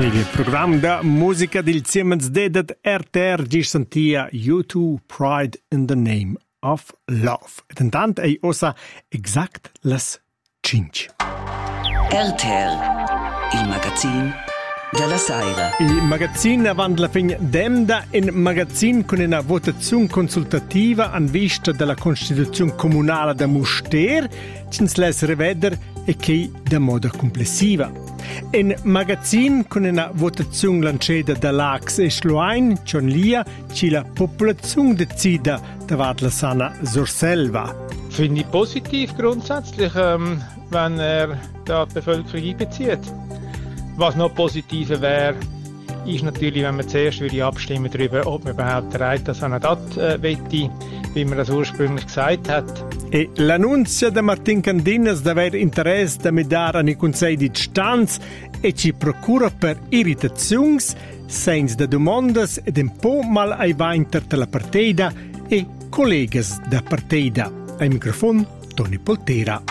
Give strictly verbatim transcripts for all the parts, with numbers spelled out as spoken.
Il programma da musica del Siemens Dedet R T R di sentia U due Pride in the Name of Love. E intanto è ossa exact las cinque. R T R, il magazzino della Saira. Il magazzino avanti la fine d'emda in magazzino con una votazione consultativa in vista della Costituzione comunale da Muster, ci si les rivedere e che da modo complessiva. In magazzino con una votazione lanciata dall'A X e Schluein, John Lia, ci la popolazione decida davanti la sana Surselva. Finde ich positiv grundsätzlich, ähm, wenn er da die Bevölkerung einbezieht. Was noch positiver wäre, ist natürlich, wenn man zuerst würde abstimmen darüber, ob man überhaupt erreicht, dass er das äh, wette, wie man das ursprünglich gesagt hat. E l'annunzio da Martin Candinas d'aver interesse da medare ai consigli di stanza e ci procura per irritazioni, senza da domandas ed un po' mal ai vainter della partita e collegas da partita. Ai microfono Tony Poltera.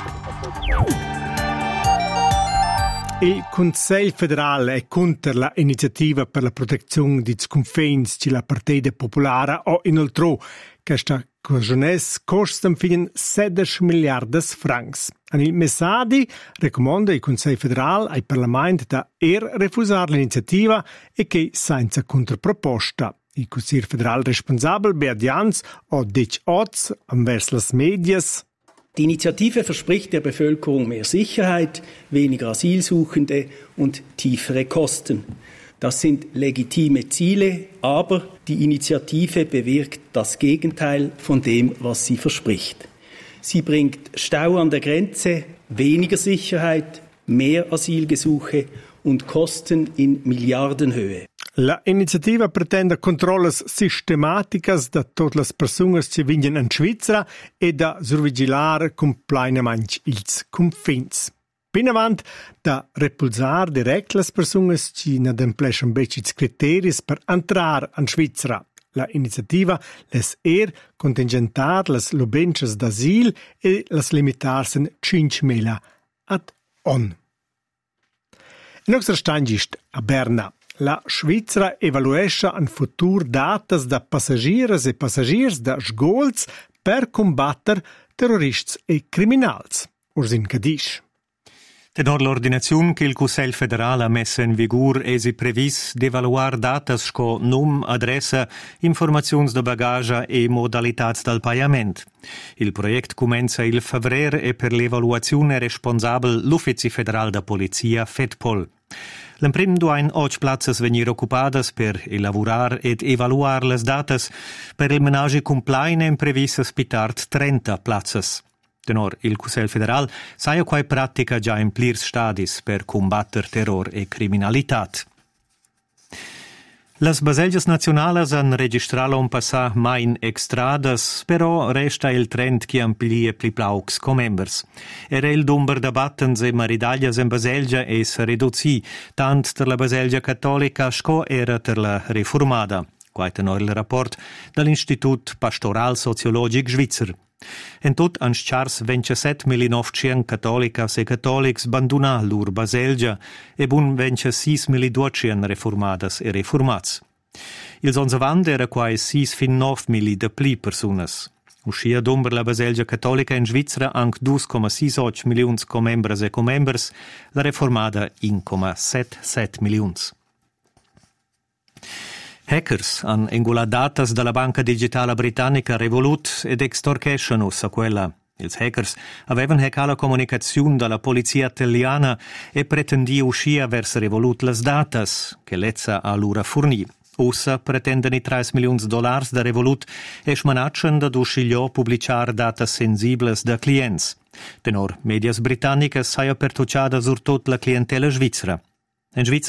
Il Consiglio federale è contro l'iniziativa per la protezione dei confini della Partita Popolare o inoltre che sta cosciones costa fin sedici miliardi francs. Il Messadi raccomanda il Consiglio federale al Parlamento da er refusare l'iniziativa e che senza controproposta. Il Consiglio federale responsabile Beat Jans o Dich Oz anvers las medias. Die Initiative verspricht der Bevölkerung mehr Sicherheit, weniger Asylsuchende und tiefere Kosten. Das sind legitime Ziele, aber die Initiative bewirkt das Gegenteil von dem, was sie verspricht. Sie bringt Stau an der Grenze, weniger Sicherheit, mehr Asylgesuche und Kosten in Milliardenhöhe. La iniziativa pretende controlles sistematicas da tutte le persone che vengono in Svizzera e da survigilare completamente ils confins. Più avanti, da repulsare direct le persone che non adempliscono i criteri per entrare in Svizzera. La iniziativa les er contingentare le lubences d'asil e les limitarsi in cinquemila ad on. Il nostro stand ist a Berna. La Svizzera evaluescha in futur datas da passagiers e passagiers da sgolz per combatter terrorists e criminals. Ursin Cadisch. Tenor l'ordinazione che il Consiglio federale ha messo in vigore è previsto di evaluare datas sco nome, adressa, informazioni di bagaglia e modalità del pagamento. Il progetto comincia il febbraio e per l'evaluazione è responsabile l'Ufficio federale da Polizia FEDPOL. L'emprim duain och plazzas venir occupadas per elaborar ed evaluar las datas per il menage complaine in previsas pitart trenta plazzas. Tenor il Consiglio federal saia quai pratica già in plirs stadis per combatter terror e criminalitat. Las baselgias nacionales han registralo un passà main extradas, però resta il trend che amplie pli plaux comembers. Era il number de battens e maridaglias in baselgia es reduzi, tant ter la baselgia cattolica sco era ter la reformada. Quai tenor il rapport dall'Institut Pastoral Sociologic Svizzer. En tot ans chars ventisette milinovcien cattolicas e cattolics banduna lur baselgia e bun ventisei miliducien reformadas e reformats. Ils ons avant era quai sis fin nov mili de pli personas. Uscia d'umber la baselgia cattolica in Svizzera anc due virgola sessantotto milions comembres e comembers, la reformada un virgola settantasette milions. Hackers han engula datas dalla banca digitale britannica Revolut ed extorquesciano a quella. Els hackers avevano haccato la comunicazione dalla polizia italiana e pretendia uscire verso Revolut las datas che l'ezza a lura fornì. Ossa pretendono i tre milioni di dollari da Revolut e smanacciano da uscigliò pubblicare datas sensibles da clients. Tenor medias britannicas saia pertucciada sur tot la clientela svizzera. In Svizzera